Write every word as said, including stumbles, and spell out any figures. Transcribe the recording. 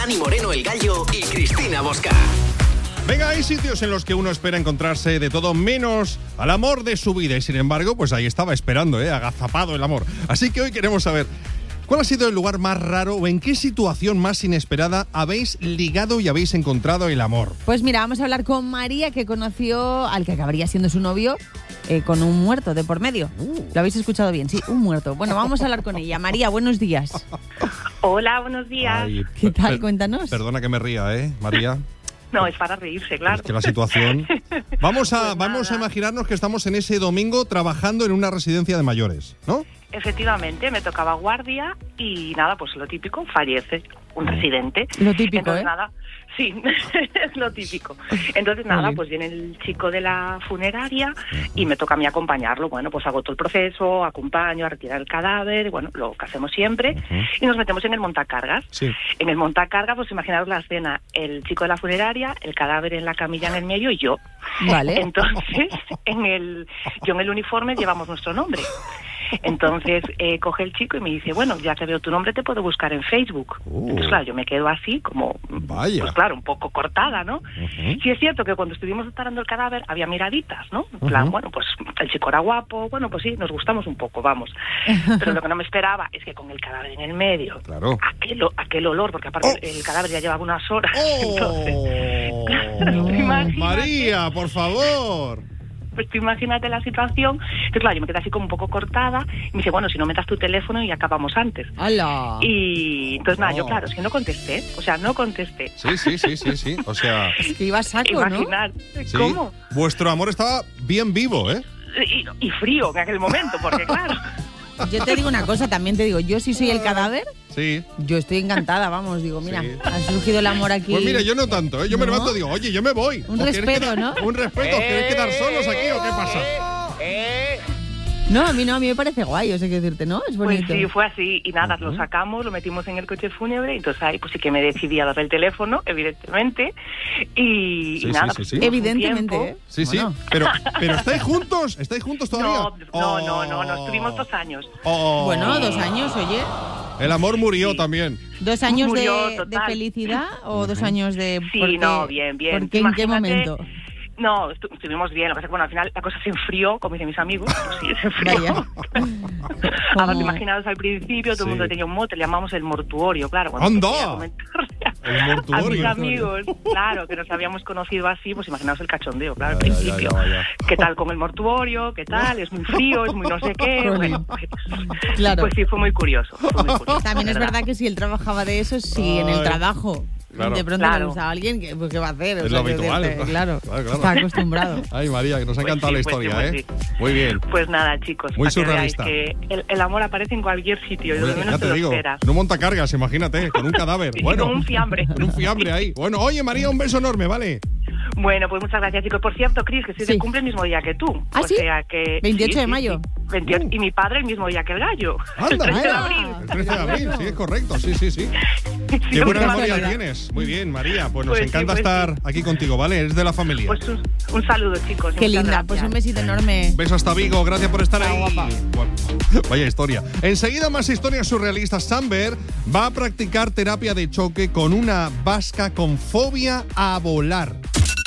Dani Moreno el Gallo y Cristina Bosca. Venga, hay sitios en los que uno espera encontrarse de todo menos al amor de su vida y sin embargo, pues ahí estaba esperando, ¿eh? Agazapado el amor. Así que hoy queremos saber, ¿cuál ha sido el lugar más raro o en qué situación más inesperada habéis ligado y habéis encontrado el amor? Pues mira, vamos a hablar con María, que conoció al que acabaría siendo su novio eh, con un muerto de por medio. Uh. ¿Lo habéis escuchado bien? Sí, un muerto. Bueno, vamos a hablar con ella. María, buenos días. Hola, buenos días. Ay, ¿Qué tal? per- Cuéntanos. Perdona que me ría, ¿eh, María? No, es para reírse, claro. Es que la situación... Vamos a, Pues vamos a nada. imaginarnos que estamos en ese domingo trabajando en una residencia de mayores, ¿no? Efectivamente, me tocaba guardia y nada, pues lo típico, fallece un residente. Lo típico, Entonces, ¿eh? nada, sí, es lo típico. Entonces, nada, Jolín. pues viene el chico de la funeraria y me toca a mí acompañarlo. Bueno, pues hago todo el proceso, acompaño a retirar el cadáver, bueno, lo que hacemos siempre, Uh-huh. y nos metemos en el montacargas. Sí. En el montacargas, pues imaginaros la escena, el chico de la funeraria, el cadáver en la camilla en el medio y yo. Vale. Entonces, en el, yo en el uniforme llevamos nuestro nombre. Entonces, eh, coge el chico y me dice, bueno, ya que veo tu nombre, te puedo buscar en Facebook. Uh. Entonces, claro, yo me quedo así, como, Vaya. pues claro, un poco cortada, ¿no? Uh-huh. Sí es cierto que cuando estuvimos separando el cadáver había miraditas, ¿no? En plan, Ujú. bueno, pues el chico era guapo, bueno, pues sí, nos gustamos un poco, vamos. Pero lo que no me esperaba es que con el cadáver en el medio, Claro. aquel, o- aquel olor, porque aparte Oh. el cadáver ya llevaba unas horas. ¡Oh! Entonces, imagínate. María, por favor. Pues tú imagínate la situación, que claro, yo me quedé así como un poco cortada, y me dice, bueno, si no metas tu teléfono y acabamos antes. ¡Hala! Y entonces nada, yo Oh. claro, es que no contesté, o sea, no contesté. Sí, sí, sí, sí, sí. O sea, Es que iba a saco, ¿no? Imaginar, sí. ¿cómo? Vuestro amor estaba bien vivo, ¿eh? Y, y frío en aquel momento, porque claro, Yo te digo una cosa, también te digo, yo si soy el cadáver, Sí. yo estoy encantada, vamos, digo, mira, Sí. ha surgido el amor aquí. Pues mira, yo no tanto, ¿eh? Yo me ¿No? levanto y digo, oye, yo me voy. Un ¿O queréis respeto, quedar- ¿no? Un respeto, ¿os queréis quedar solos aquí o qué pasa? No, a mí no, a mí me parece guay, o sea, que decirte, ¿no? Es pues bonito. sí, fue así. Y nada, lo sacamos, lo metimos en el coche fúnebre, y entonces ahí pues sí que me decidí a darle el teléfono, evidentemente. Y, Sí, y nada, sí, pues sí, sí. tuvimos un Evidentemente, tiempo. ¿eh? Sí, sí. Bueno. Pero, pero ¿estáis juntos? ¿Estáis juntos todavía? No, no, no, no, no, estuvimos dos años. Oh. Bueno, dos años, oye. El amor murió Sí. también. ¿Dos años de, Murió, de total. felicidad o dos años de...? Sí, por qué- no, bien, bien. ¿Por qué? ¿En qué Imagínate- momento? No, estu- estuvimos bien. Lo que pasa es que, bueno, al final la cosa se enfrió, como dicen mis amigos. Pues sí, se enfrió. Vaya. Ahora, Como- imaginaos al principio, todo Sí. el mundo tenía un mote, le llamamos el mortuorio, claro. cuando ¡Anda! empecé a comentarle El a mortuorio. mis amigos, claro, que nos habíamos conocido así, pues imaginaos el cachondeo, claro, al Ya, ya, principio. ya, ya. ¿Qué tal con el mortuorio? ¿Qué tal? Es muy frío, es muy no sé qué. Bueno, pues, Claro. pues sí, fue muy curioso. Fue muy curioso También la es verdad que si él trabajaba de eso, si en el Ay. trabajo Claro. de pronto Claro. le gusta a alguien, que, pues, ¿qué va a hacer? Es O lo sea, que habitual. decirte, Claro, Claro, claro. está acostumbrado. Ay, María, que nos ha Pues encantado sí, la pues sí, historia, pues ¿eh? sí. Muy bien. Pues nada, chicos, Muy para que veáis surrealista. que el, el amor aparece en cualquier sitio y Oye, donde ya menos te te lo digo, esperas. en un montacargas, imagínate, con un cadáver. Y Bueno, con un fiambre. en un fiambre ahí. Bueno, oye, María, un beso enorme, ¿vale? Bueno, pues muchas gracias, chicos. Por cierto, Cris, que estoy Sí. de cumple el mismo día que tú. ¿Ah, o sí? sea que... veintiocho sí, de sí, mayo. sí. veintiocho Y mi padre el mismo día que el gallo. Anda, el trece de anda. abril. El trece de abril, sí, es correcto, sí, sí, sí. Sí, Qué buena pues, memoria nada. tienes. Muy bien, María, pues nos Pues sí, encanta pues estar sí. aquí contigo, ¿vale? Eres de la familia. Pues un, un saludo, chicos. y Qué muchas linda, pues gracias. un besito enorme. Beso hasta Vigo, gracias por estar Chao, ahí. guapa. Bueno, vaya historia. Enseguida más historias surrealistas. Samber va a practicar terapia de choque con una vasca con fobia a volar.